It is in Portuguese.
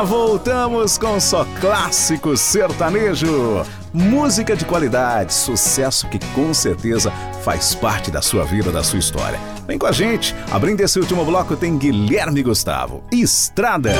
Voltamos com só clássico sertanejo. Música de qualidade, sucesso que com certeza faz parte da sua vida, da sua história. Vem com a gente, abrindo esse último bloco tem Guilherme Gustavo, Estrada.